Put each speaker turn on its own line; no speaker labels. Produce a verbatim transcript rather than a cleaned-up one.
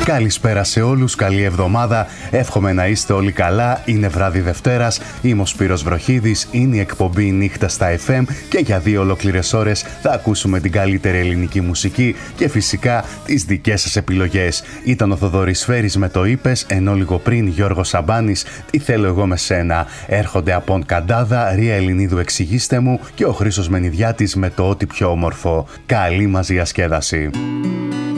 Καλησπέρα σε όλους, καλή εβδομάδα. Εύχομαι να είστε όλοι καλά. Είναι βράδυ Δευτέρας. Είμαι ο Σπύρος Βροχίδης. Είναι η εκπομπή Νύχτα στα εφ εμ και για δύο ολόκληρες ώρες θα ακούσουμε την καλύτερη ελληνική μουσική και φυσικά τις δικές σας επιλογές. Ήταν ο Θοδωρής Σφαίρης με το «Είπες», ενώ λίγο πριν Γιώργος Σαμπάνης, «Τι θέλω εγώ με σένα». Έρχονται από Καντάδα, Ρία Ελληνίδου «Εξηγήστε μου» και ο Χρήστος Μενιδιάτης με το «Ό,τι πιο όμορφο». Καλή μας διασκέδαση.